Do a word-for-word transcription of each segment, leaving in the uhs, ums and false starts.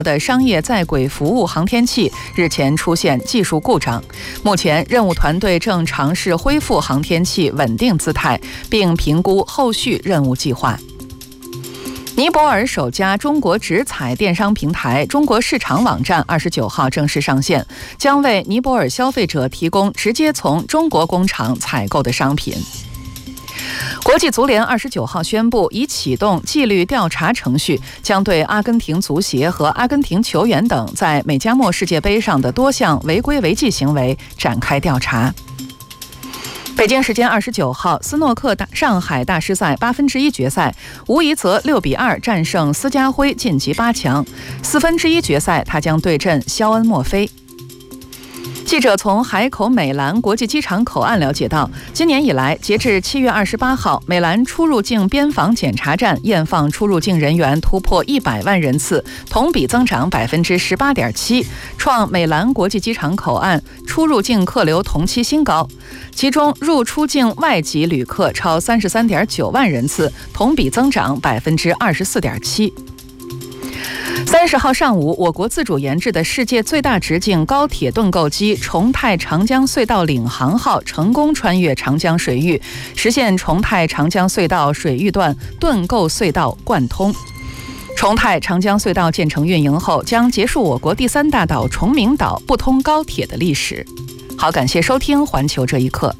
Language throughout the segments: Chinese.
的商业在轨服务航天器日前出现技术故障，目前任务团队正尝试恢复航天器稳定姿态，并评估后续任务计划。尼泊尔首家中国直采电商平台中国市场网站二十九号正式上线，将为尼泊尔消费者提供直接从中国工厂采购的商品。国际足联二十九号宣布，已启动纪律调查程序，将对阿根廷足协和阿根廷球员等在美加墨世界杯上的多项违规违纪行为展开调查。北京时间二十九号，斯诺克大上海大师赛八分之一决赛，吴怡泽六比二战胜斯家辉晋级八强。四分之一决赛，他将对阵肖恩莫菲。记者从海口美兰国际机场口岸了解到，今年以来，截至七月二十八号，美兰出入境边防检查站验放出入境人员突破一百万人次，同比增长百分之十八点七，创美兰国际机场口岸出入境客流同期新高。其中，入出境外籍旅客超三十三点九万人次，同比增长百分之二十四点七。三十号上午，我国自主研制的世界最大直径高铁盾构机重泰长江隧道领航号成功穿越长江水域，实现重泰长江隧道水域段盾构隧道贯通。重泰长江隧道建成运营后，将结束我国第三大岛崇明岛不通高铁的历史。好，感谢收听环球这一刻。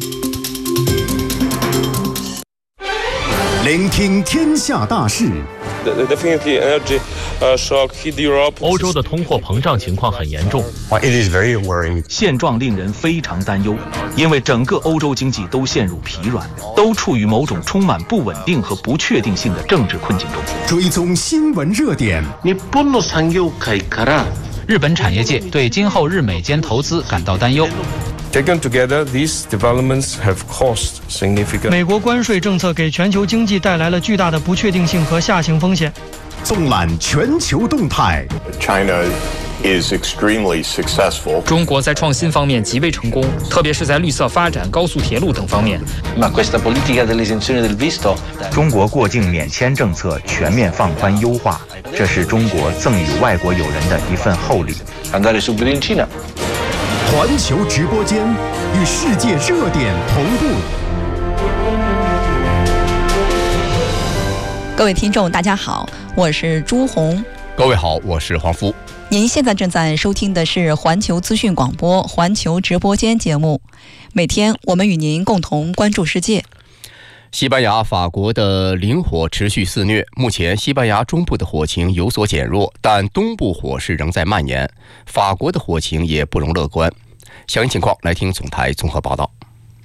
聆听天下大事。 欧洲的通货膨胀情况很严重，现状令人非常担忧，因为整个欧洲经济都陷入疲软，都处于某种充满不稳定和不确定性的政治困境中。 追踪新闻热点， 日本产业界对今后日美间投资感到担忧。 Taken together, these developments have caused significant. 美国关税政策给全球经济带来了巨大的不确定性和下行风险。 纵览全球动态。 China is extremely successful. 中国在创新方面极为成功，特别是在绿色发展、高速铁路等方面。 Ma questa politica dell'esenzione del visto. 中国过境免签政策全面放宽优化，这是中国赠予外国友人的一份厚礼。 Andare subito in Cina. 环球直播间与世界热点同步。 各位听众大家好，我是朱红。 各位好，我是黄福。 您现在正在收听的是环球资讯广播环球直播间节目，每天我们与您共同关注世界。 西班牙、法国的林火持续肆虐，目前西班牙中部的火情有所减弱，但东部火势仍在蔓延，法国的火情也不容乐观。详细情况来听总台综合报道。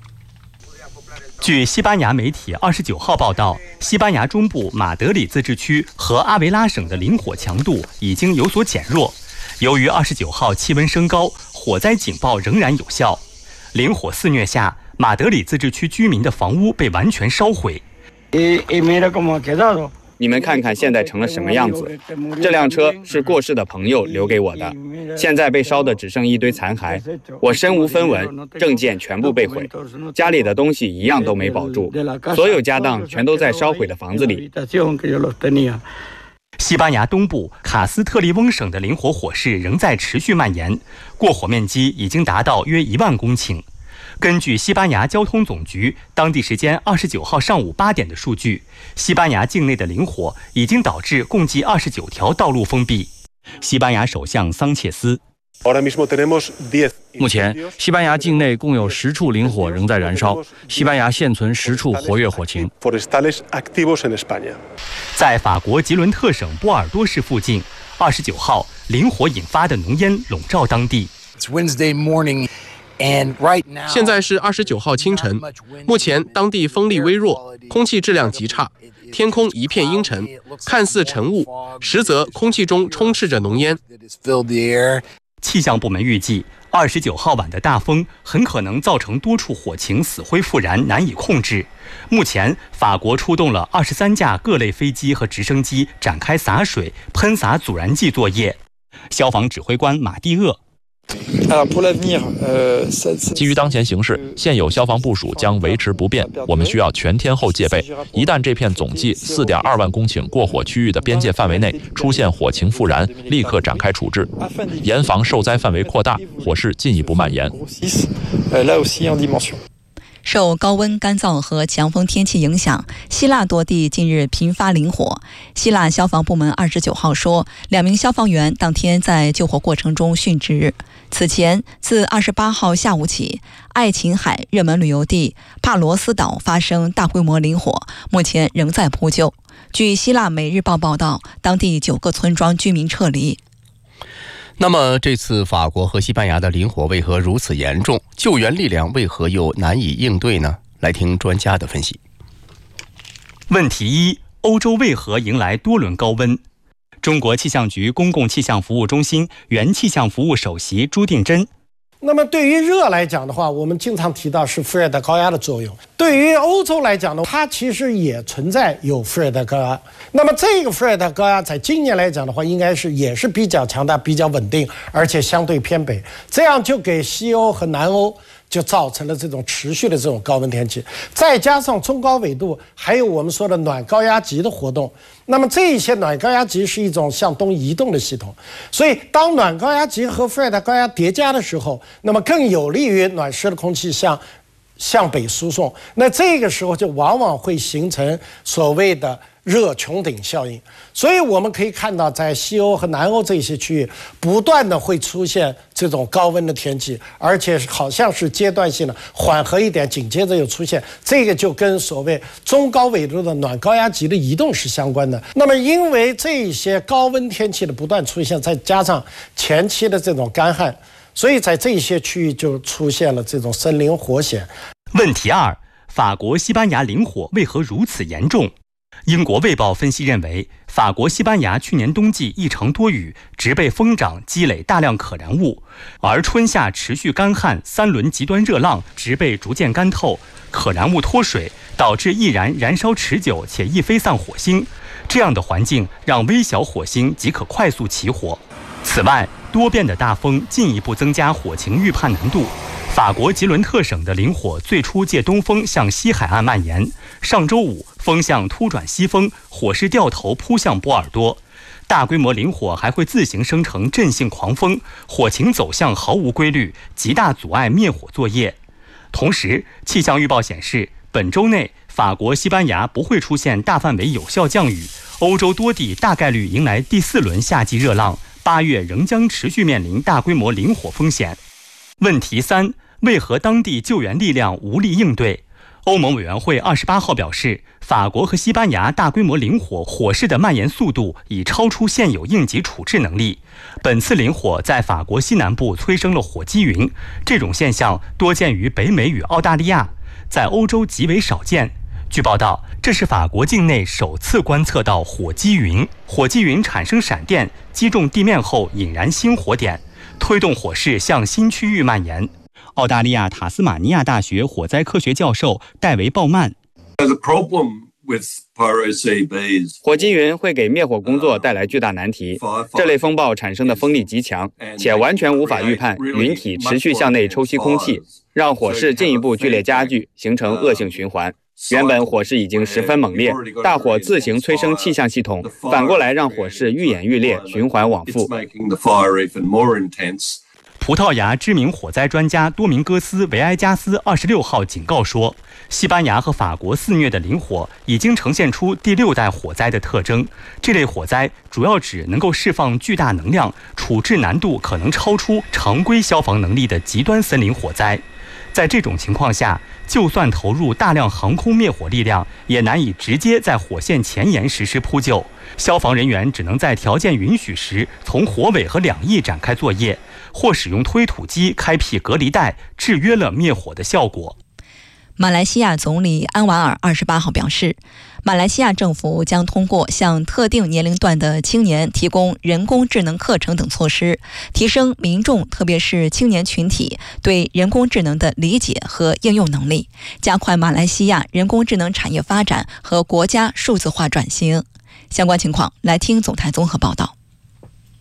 据西班牙媒体二十九号报道，西班牙中部马德里自治区和阿维拉省的林火强度已经有所减弱。由于二十九号气温升高，火灾警报仍然有效。林火肆虐下，马德里自治区居民的房屋被完全烧毁。 你们看看现在成了什么样子，这辆车是过世的朋友留给我的，现在被烧的只剩一堆残骸，我身无分文，证件全部被毁，家里的东西一样都没保住，所有家当全都在烧毁的房子里。 西班牙东部卡斯特利翁省的林火火势仍在持续蔓延，过火面积已经达到约一万公顷。根据西班牙交通总局当地时间二十九号上午八点的数据，西班牙境内的林火已经导致共计二十九条道路封闭。西班牙首相桑切斯： 目前，西班牙境内共有十处林火仍在燃烧，西班牙现存十处活跃火情。 在法国吉伦特省波尔多市附近，二十九号林火引发的浓烟笼罩当地。 现在是二十九号清晨，目前当地风力微弱，空气质量极差，天空一片阴沉，看似晨雾，实则空气中充斥着浓烟。 气象部门预计，二十九号晚的大风很可能造成多处火情死灰复燃，难以控制。目前，法国出动了二十三架各类飞机和直升机，展开洒水、喷洒阻燃剂作业。消防指挥官马蒂厄： 基于当前形势，现有消防部署将维持不变，我们需要全天候戒备。一旦这片总计 四点二万公顷过火区域的边界范围内出现火情复燃，立刻展开处置，严防受灾范围扩大，火势进一步蔓延。 受高温、干燥和强风天气影响，希腊多地近日频发林火。希腊消防部门二十九号说，两名消防员当天在救火过程中殉职。此前，自二十八号下午起，爱琴海热门旅游地帕罗斯岛发生大规模林火，目前仍在扑救。据希腊《每日报》报道，当地九个村庄居民撤离。 那么这次法国和西班牙的林火为何如此严重？救援力量为何又难以应对呢？来听专家的分析。 问题一：欧洲为何迎来多轮高温？中国气象局公共气象服务中心原气象服务首席朱定真。 那么对于热来讲的话，我们经常提到是副热带高压的作用。对于欧洲来讲呢，它其实也存在有副热带高压。那么这个副热带高压在今年来讲的话，应该是也是比较强大、比较稳定，而且相对偏北，这样就给西欧和南欧就造成了这种持续的这种高温天气。再加上中高纬度，还有我们说的暖高压极的活动。那么这一些暖高压极是一种向东移动的系统，所以当暖高压极和副热带高压叠加的时候，那么更有利于暖湿的空气向向北输送。那这个时候就往往会形成所谓的热穹顶效应。所以我们可以看到，在西欧和南欧这些区域，不断的会出现这种高温的天气，而且好像是阶段性的缓和一点，紧接着又出现，这个就跟所谓中高纬度的暖高压极的移动是相关的。那么因为这些高温天气的不断出现，再加上前期的这种干旱，所以在这些区域就出现了这种森林火险。 问题二：法国、西班牙林火为何如此严重？英国《卫报》分析认为，法国、西班牙去年冬季异常多雨，植被疯长，积累大量可燃物，而春夏持续干旱，三轮极端热浪，植被逐渐干透，可燃物脱水，导致易燃燃烧持久且易飞散火星。这样的环境让微小火星即可快速起火。此外，多变的大风进一步增加火情预判难度。法国吉伦特省的林火最初借东风向西海岸蔓延，上周五风向突转西风，火势掉头扑向波尔多。大规模林火还会自行生成阵性狂风，火情走向毫无规律，极大阻碍灭火作业。同时，气象预报显示，本周内法国、西班牙不会出现大范围有效降雨，欧洲多地大概率迎来第四轮夏季热浪，八月仍将持续面临大规模林火风险。问题三：为何当地救援力量无力应对？欧盟委员会二十八号表示，法国和西班牙大规模林火火势的蔓延速度已超出现有应急处置能力。本次林火在法国西南部催生了火积云，这种现象多见于北美与澳大利亚，在欧洲极为少见。据报道，这是法国境内首次观测到火积云，火积云产生闪电，击中地面后引燃新火点，推动火势向新区域蔓延。澳大利亚塔斯马尼亚大学火灾科学教授戴维·鲍曼， 火积云会给灭火工作带来巨大难题。这类风暴产生的风力极强，且完全无法预判云体持续向内抽吸空气，让火势进一步剧烈加剧，形成恶性循环。原本火势已经十分猛烈，大火自行催生气象系统，反过来让火势愈演愈烈，循环往复。 葡萄牙知名火灾专家多明戈斯·维埃加斯二十六号警告说，西班牙和法国肆虐的林火已经呈现出第六代火灾的特征。这类火灾主要指能够释放巨大能量、处置难度可能超出常规消防能力的极端森林火灾。在这种情况下，就算投入大量航空灭火力量，也难以直接在火线前沿实施扑救。消防人员只能在条件允许时，从火尾和两翼展开作业，或使用推土机开辟隔离带，制约了灭火的效果。 马来西亚总理安瓦尔二十八号表示，马来西亚政府将通过向特定年龄段的青年提供人工智能课程等措施，提升民众特别是青年群体对人工智能的理解和应用能力，加快马来西亚人工智能产业发展和国家数字化转型。相关情况，来听总台综合报道。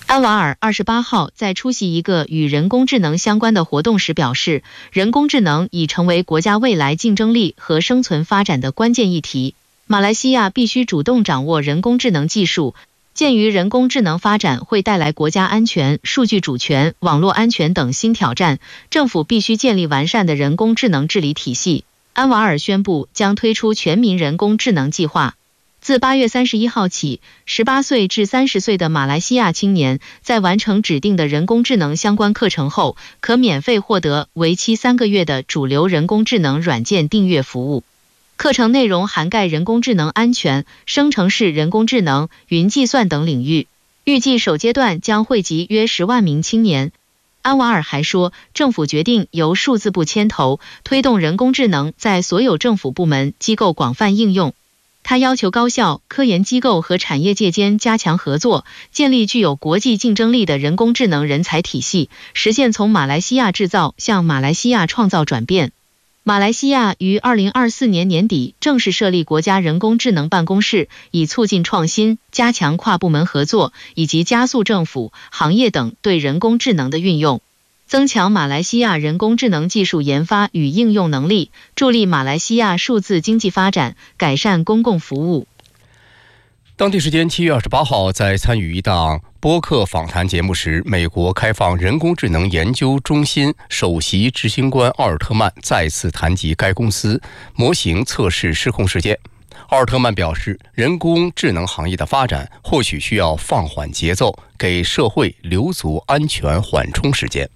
安瓦尔二十八号在出席一个与人工智能相关的活动时表示，人工智能已成为国家未来竞争力和生存发展的关键议题。马来西亚必须主动掌握人工智能技术。鉴于人工智能发展会带来国家安全、数据主权、网络安全等新挑战，政府必须建立完善的人工智能治理体系。安瓦尔宣布将推出全民人工智能计划。自八月三十一号起，十八岁至三十岁的马来西亚青年在完成指定的人工智能相关课程后，可免费获得为期三个月的主流人工智能软件订阅服务。课程内容涵盖人工智能安全、生成式人工智能、云计算等领域。预计首阶段将惠及约十万名青年。安瓦尔还说，政府决定由数字部牵头，推动人工智能在所有政府部门机构广泛应用。他要求高校、科研机构和产业界间加强合作，建立具有国际竞争力的人工智能人才体系，实现从马来西亚制造向马来西亚创造转变。马来西亚于二零二四年年底正式设立国家人工智能办公室，以促进创新、加强跨部门合作，以及加速政府、行业等对人工智能的运用，增强马来西亚人工智能技术研发与应用能力，助力马来西亚数字经济发展，改善公共服务。 当地时间七月二十八号，在参与一档播客访谈节目时，美国开放人工智能研究中心首席执行官奥尔特曼再次谈及该公司模型测试失控事件。奥尔特曼表示，人工智能行业的发展或许需要放缓节奏，给社会留足安全缓冲时间。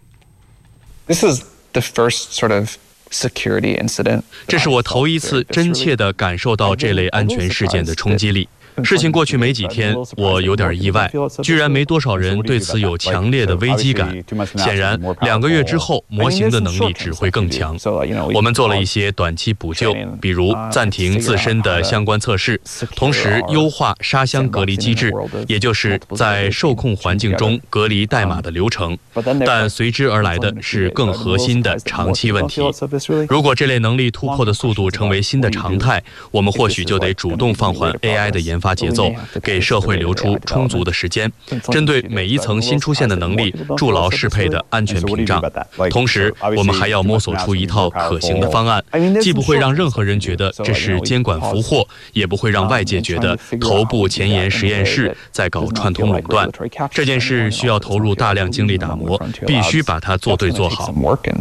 This is the first sort of security incident. 这是我头一次真切地感受到这类安全事件的冲击力。事情过去没几天，我有点意外，居然没多少人对此有强烈的危机感。显然，两个月之后，模型的能力只会更强。我们做了一些短期补救，比如暂停自身的相关测试，同时优化沙箱隔离机制，也就是在受控环境中隔离代码的流程。但随之而来的是更核心的长期问题。如果这类能力突破的速度成为新的常态，我们或许就得主动放缓 A I 的研发节奏，给社会留出充足的时间，针对每一层新出现的能力筑牢适配的安全屏障。同时，我们还要摸索出一套可行的方案，既不会让任何人觉得这是监管俘获，也不会让外界觉得头部前沿实验室在搞串通垄断。这件事需要投入大量精力打磨，必须把它做对做好。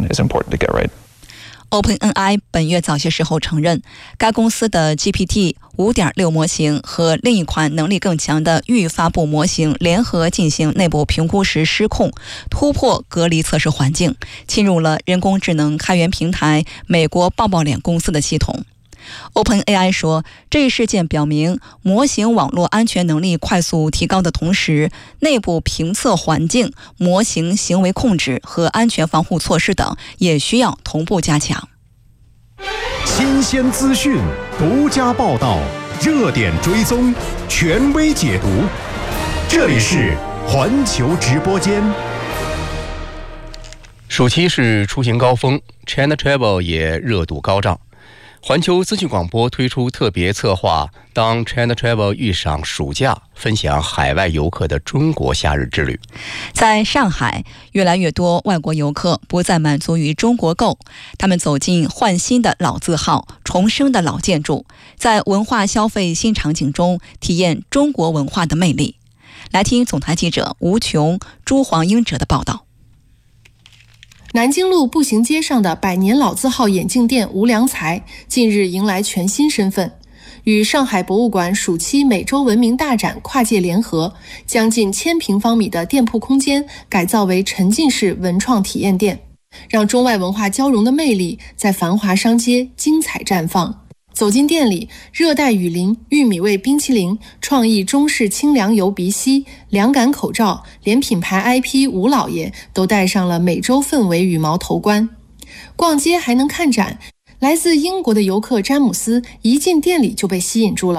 OpenAI 本月早些时候承认，该公司的 G P T 五点六 模型和另一款能力更强的预发布模型联合进行内部评估时失控，突破隔离测试环境，侵入了人工智能开源平台美国抱抱脸公司的系统。OpenAI 说，这一事件表明，模型网络安全能力快速提高的同时，内部评测环境、模型行为控制和安全防护措施等也需要同步加强。 新鲜资讯，独家报道，热点追踪，权威解读。这里是环球直播间。 暑期是出行高峰 ，China Travel 也热度高涨。环球资讯广播推出特别策划，当 China Travel 遇上暑假，分享海外游客的中国夏日之旅。 在上海，越来越多外国游客不再满足于中国购，他们走进焕新的老字号，重生的老建筑，在文化消费新场景中体验中国文化的魅力。来听总台记者吴琼、朱黄英哲的报道。 南京路步行街上的百年老字号眼镜店无良才近日迎来全新身份，与上海博物馆暑期美洲文明大展跨界联合，将近千平方米的店铺空间改造为沉浸式文创体验店，让中外文化交融的魅力在繁华商街精彩绽放。走进店里，热带雨林、玉米味冰淇淋、创意中式清凉油鼻息、凉感口罩，连品牌 I P 吴老爷都戴上了美洲氛围羽毛头冠。逛街还能看展，来自英国的游客詹姆斯一进店里就被吸引住了。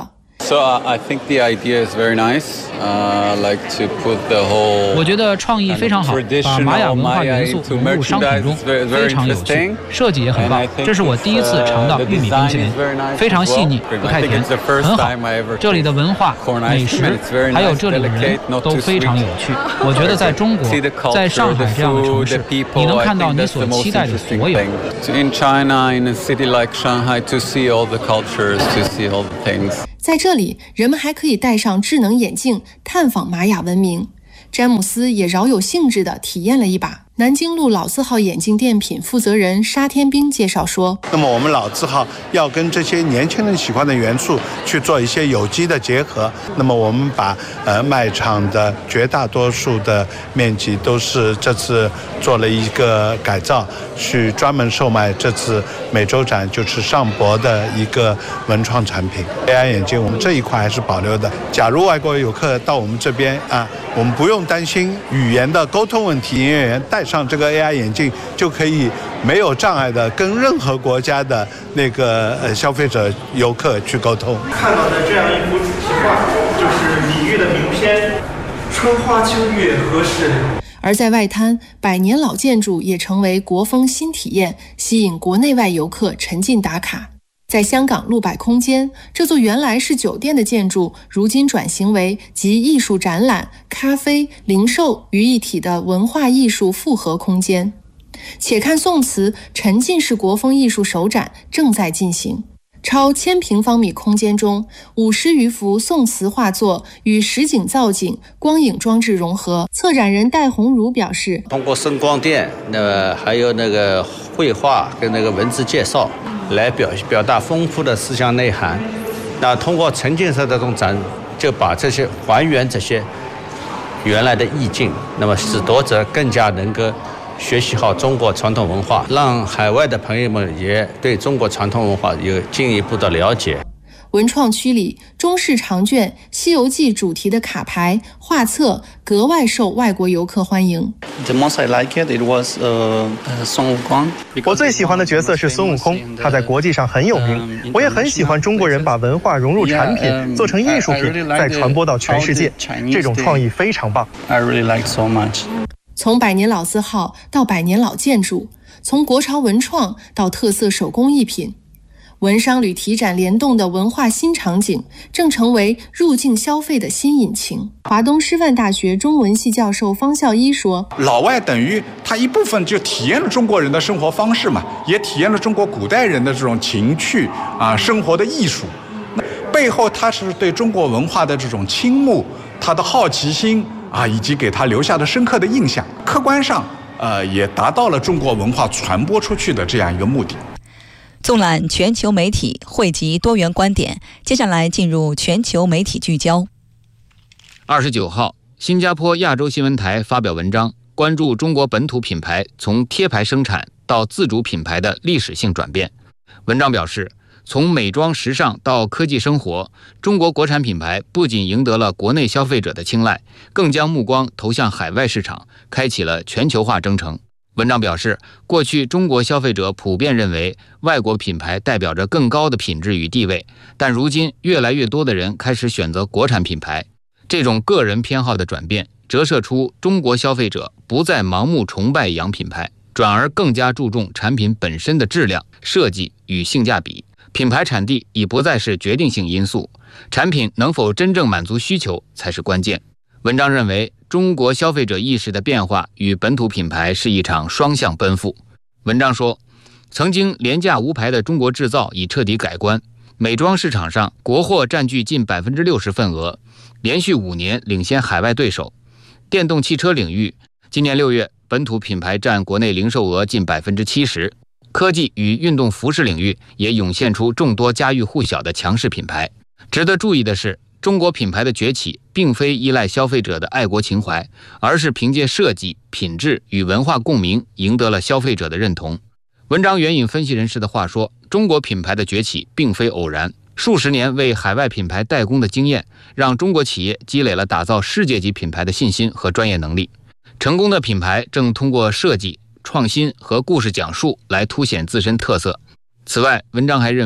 So I think the idea is very nice. Uh, like to put the whole. 我觉得创意非常好，把玛雅文化元素融入商品中，非常有趣，设计也很棒。这是我第一次尝到玉米冰淇淋，非常细腻，不太甜，很好。这里的文化、美食，还有这里的人都非常有趣。我觉得在中国，在上海这样的城市，你能看到你所期待的所有。 In China, in a city like Shanghai, to see all the cultures, to see all the things. 在这里，人们还可以戴上智能眼镜探访玛雅文明。詹姆斯也饶有兴致地体验了一把。南京路老字号眼镜店品负责人沙天兵介绍说， 那么我们老字号要跟这些年轻人喜欢的元素去做一些有机的结合。那么我们把呃卖场的绝大多数的面积都是这次做了一个改造，去专门售卖这次美洲展就是上博的一个文创产品。 A I 眼镜我们这一块还是保留的。假如外国游客到我们这边啊，我们不用担心语言的沟通问题，营业员戴上这个 A I 眼镜就可以没有障碍的跟任何国家的那个呃消费者游客去沟通。 看到的这样一幅主题画，就是李煜的名篇《春花秋月何时了》。 而在外滩，百年老建筑也成为国风新体验，吸引国内外游客沉浸打卡。在香港路百空间，这座原来是酒店的建筑，如今转型为集艺术展览、咖啡、零售于一体的文化艺术复合空间。且看宋词沉浸式国风艺术首展正在进行。超千平方米空间中，五十余幅宋词画作与实景造景、光影装置融合。策展人戴鸿儒表示， 通过声光电，那还有那个绘画跟那个文字介绍，来表表达丰富的思想内涵。那通过沉浸式的这种展，就把这些还原这些原来的意境，那么使读者更加能够学习好中国传统文化，让海外的朋友们也对中国传统文化有进一步的了解。 文创区里，中式长卷《西游记》主题的卡牌、画册格外受外国游客欢迎。 The most I like it, it was 呃孙悟空。 我最喜欢的角色是孙悟空，他在国际上很有名。我也很喜欢中国人把文化融入产品，做成艺术品，再传播到全世界。这种创意非常棒。 I really like so much. 从百年老字号到百年老建筑，从国潮文创到特色手工艺品，文商旅体展联动的文化新场景正成为入境消费的新引擎。华东师范大学中文系教授方孝一说， 老外等于他一部分就体验了中国人的生活方式嘛，也体验了中国古代人的这种情趣啊，生活的艺术。背后他是对中国文化的这种倾慕，他的好奇心啊，以及给他留下的深刻的印象，客观上，呃，也达到了中国文化传播出去的这样一个目的。 纵览全球媒体，汇集多元观点。接下来进入全球媒体聚焦。 二十九号，新加坡亚洲新闻台发表文章，关注中国本土品牌从贴牌生产到自主品牌的历史性转变。文章表示，从美妆时尚到科技生活，中国国产品牌不仅赢得了国内消费者的青睐，更将目光投向海外市场，开启了全球化征程。文章表示，过去中国消费者普遍认为外国品牌代表着更高的品质与地位，但如今越来越多的人开始选择国产品牌。这种个人偏好的转变，折射出中国消费者不再盲目崇拜洋品牌，转而更加注重产品本身的质量、设计与性价比。品牌产地已不再是决定性因素，产品能否真正满足需求才是关键。文章认为，中国消费者意识的变化与本土品牌是一场双向奔赴。文章说，曾经廉价无牌的中国制造已彻底改观，美妆市场上国货占据近 百分之六十 份额，连续五年领先海外对手。电动汽车领域，今年六月本土品牌占国内零售额近 百分之七十。科技与运动服饰领域也涌现出众多家喻户晓的强势品牌。值得注意的是，中国品牌的崛起并非依赖消费者的爱国情怀，而是凭借设计、品质与文化共鸣赢得了消费者的认同。文章援引分析人士的话说，中国品牌的崛起并非偶然，数十年为海外品牌代工的经验，让中国企业积累了打造世界级品牌的信心和专业能力。成功的品牌正通过设计、创新和故事讲述来凸显自身特色。此外，文章还认为，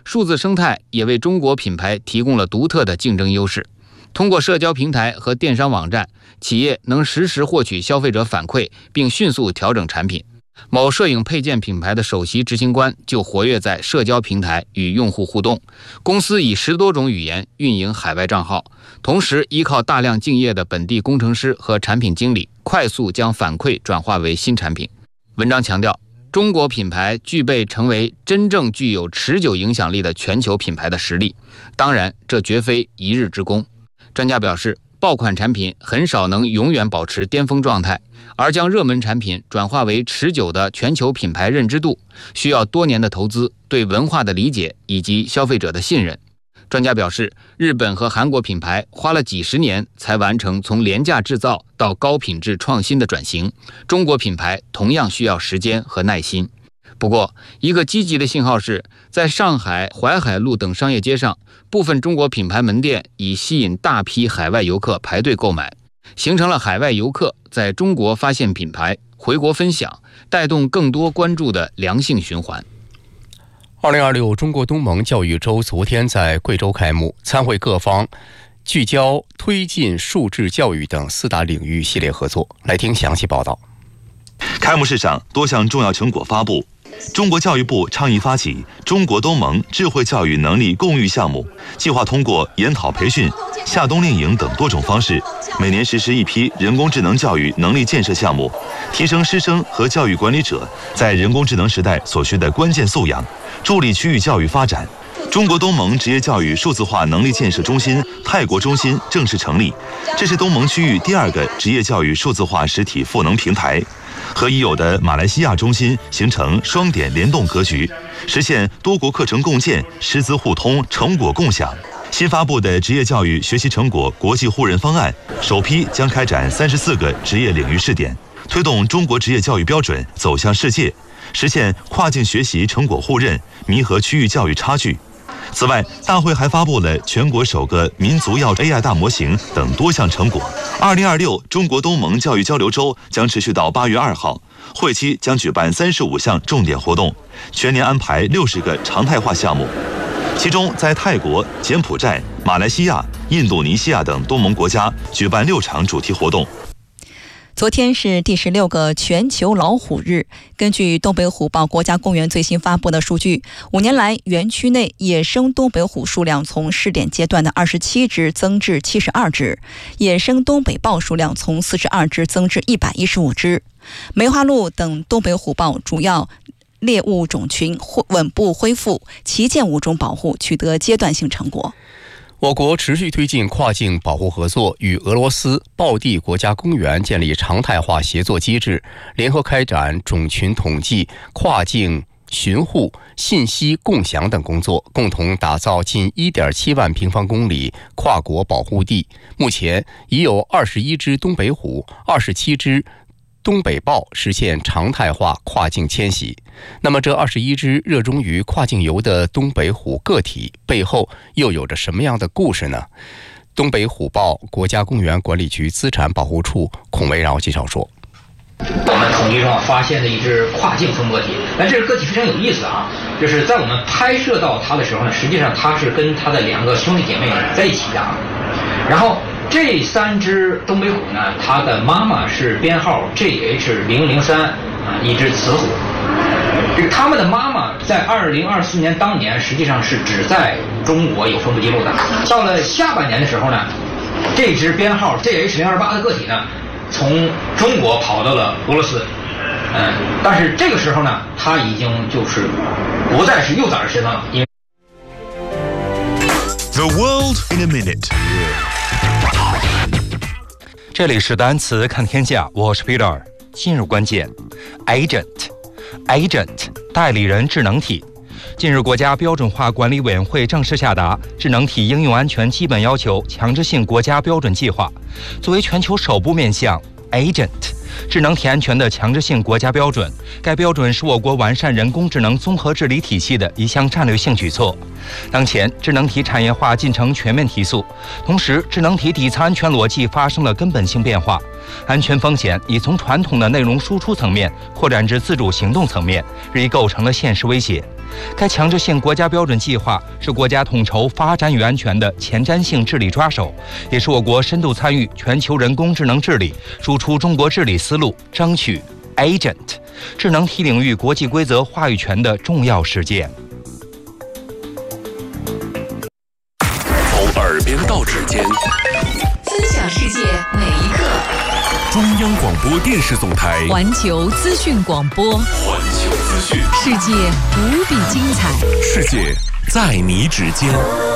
数字生态也为中国品牌提供了独特的竞争优势。通过社交平台和电商网站，企业能实时获取消费者反馈，并迅速调整产品。某摄影配件品牌的首席执行官就活跃在社交平台与用户互动，公司以十多种语言运营海外账号，同时依靠大量敬业的本地工程师和产品经理，快速将反馈转化为新产品。文章强调，中国品牌具备成为真正具有持久影响力的全球品牌的实力，当然，这绝非一日之功。专家表示，爆款产品很少能永远保持巅峰状态，而将热门产品转化为持久的全球品牌认知度，需要多年的投资、对文化的理解以及消费者的信任。专家表示，日本和韩国品牌花了几十年才完成从廉价制造到高品质创新的转型，中国品牌同样需要时间和耐心。不过，一个积极的信号是，在上海淮海路等商业街上，部分中国品牌门店已吸引大批海外游客排队购买，形成了海外游客在中国发现品牌、回国分享，带动更多关注的良性循环。 二零二六中国东盟教育周昨天在贵州开幕，参会各方聚焦推进数质教育等四大领域系列合作。来听详细报道。 开幕式上，多项重要成果发布。中国教育部倡议发起中国东盟智慧教育能力共育项目，计划通过研讨培训、夏冬令营等多种方式，每年实施一批人工智能教育能力建设项目，提升师生和教育管理者在人工智能时代所需的关键素养，助力区域教育发展。中国东盟职业教育数字化能力建设中心泰国中心正式成立，这是东盟区域第二个职业教育数字化实体赋能平台，和已有的马来西亚中心形成双点联动格局，实现多国课程共建、师资互通、成果共享。新发布的职业教育学习成果国际互认方案，首批将开展三十四个职业领域试点，推动中国职业教育标准走向世界，实现跨境学习成果互认，弥合区域教育差距。此外，大会还发布了全国首个民族药 A I 大模型等多项成果。二零二六中国东盟教育交流周将持续到八月二号，会期将举办三十五项重点活动，全年安排六十个常态化项目。其中，在泰国、柬埔寨、马来西亚、印度尼西亚等东盟国家举办六场主题活动。 昨天是第十六个全球老虎日。根据东北虎豹国家公园最新发布的数据，五年来园区内野生东北虎数量从试点阶段的二十七只增至七十二只，野生东北豹数量从四十二只增至一百一十五只。梅花鹿等东北虎豹主要猎物种群稳步恢复，旗舰物种保护取得阶段性成果。 我国持续推进跨境保护合作，与俄罗斯抱地国家公园建立常态化协作机制，联合开展种群统计、跨境巡护、信息共享等工作，共同打造近 一点七万平方公里跨国保护地。目前已有二十一只东北虎、二十七只东北豹实现常态化跨境迁徙。那么这二十一只热衷于跨境游的东北虎个体背后又有着什么样的故事呢？东北虎豹国家公园管理局资产保护处孔维饶介绍说， 我们统计中发现的一只跨境风个体，但这个个体非常有意思啊，就是在我们拍摄到它的时候呢，实际上它是跟它的两个兄弟姐妹在一起的，然后这三只东北虎呢，它的妈妈是编号 G H 零零三啊，一只雌虎。它们的妈妈在二零二四年当年实际上是只在中国有分布记录的。到了下半年的时候呢，这只编号 G H 零二八的个体呢，从中国跑到了俄罗斯。嗯，但是这个时候呢，它已经就是不再是幼崽的身份了，因为 The world in a minute。 这里是单词看天下，我是 Peter。今日关键 ，agent，agent 代理人智能体。近日，国家标准化管理委员会正式下达《智能体应用安全基本要求强制性国家标准计划》，作为全球首部面向 agent 智能体安全的强制性国家标准。该标准是我国完善人工智能综合治理体系的一项战略性举措。当前，智能体产业化进程全面提速，同时，智能体底层安全逻辑发生了根本性变化，安全风险已从传统的内容输出层面扩展至自主行动层面，日益构成了现实威胁。 该强制性国家标准计划是国家统筹发展与安全的前瞻性治理抓手，也是我国深度参与全球人工智能治理、输出中国治理思路、争取 Agent 智能体领域国际规则话语权的重要实践。 从耳边到指尖， 分享世界每一刻。 中央广播电视总台环球资讯广播， 环球资讯， 世界无比精彩， 世界在你指尖。